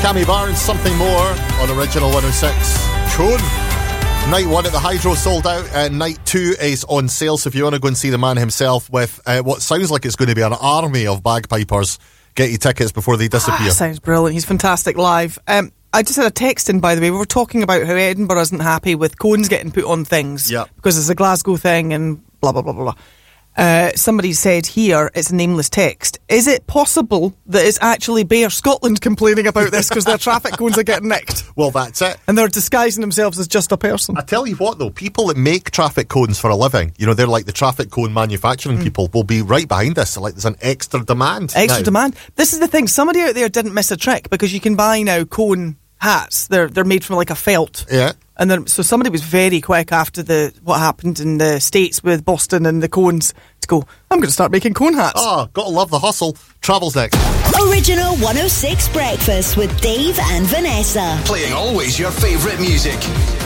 Cammy Barnes, Something More on Original 106. Cone. Night 1 at the Hydro sold out. Night 2 is on sale, so if you want to go and see the man himself with what sounds like it's going to be an army of bagpipers, get your tickets before they disappear. Sounds brilliant. He's fantastic live. I just had a text in, by the way. We were talking about how Edinburgh isn't happy with cones getting put on things. Yep. Because it's a Glasgow thing and blah, blah, blah, blah, blah. Somebody said here, it's a nameless text, is it possible that it's actually Bear Scotland complaining about this because their traffic cones are getting nicked? Well, that's it. And they're disguising themselves as just a person. I tell you what, though, people that make traffic cones for a living, you know, they're like the traffic cone manufacturing people, will be right behind this. So, like, there's an extra demand. Extra demand. This is the thing. Somebody out there didn't miss a trick, because you can buy now cone hats. They're made from like a felt. Yeah. And then, so somebody was very quick after what happened in the States with Boston and the cones to go, I'm going to start making cone hats. Oh, gotta love the hustle. Travel's next. Original 106 Breakfast with Dave and Vanessa. Playing always your favourite music.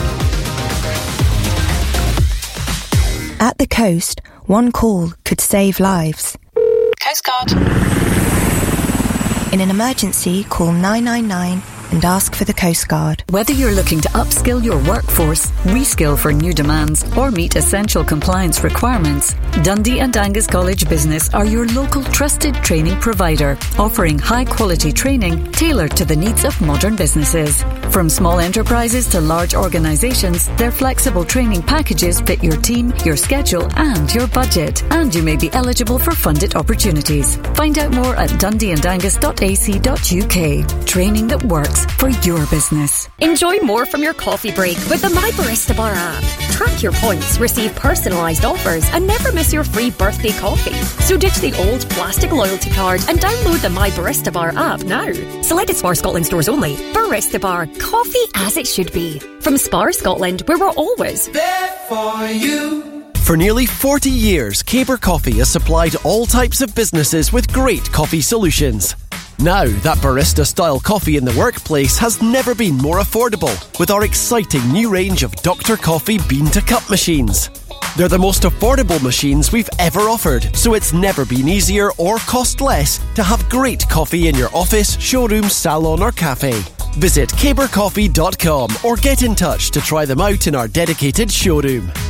At the coast, one call could save lives. Coast Guard. In an emergency, call 999 and ask for the Coast Guard. Whether you're looking to upskill your workforce, reskill for new demands, or meet essential compliance requirements, Dundee and Angus College Business are your local trusted training provider, offering high-quality training tailored to the needs of modern businesses. From small enterprises to large organisations, their flexible training packages fit your team, your schedule and your budget, and you may be eligible for funded opportunities. Find out more at dundeeandangus.ac.uk. Training that works for your business. Enjoy more from your coffee break with the My Barista Bar app. Track your points, receive personalised offers, and never miss your free birthday coffee. So ditch the old plastic loyalty card and download the My Barista Bar app now. Selected Spar Scotland stores only. Barista Bar, coffee as it should be. From Spar Scotland, where we're always there for you. For nearly 40 years, Caber Coffee has supplied all types of businesses with great coffee solutions. Now, that barista-style coffee in the workplace has never been more affordable with our exciting new range of Dr. Coffee bean-to-cup machines. They're the most affordable machines we've ever offered, so it's never been easier or cost less to have great coffee in your office, showroom, salon or cafe. Visit cabercoffee.com or get in touch to try them out in our dedicated showroom.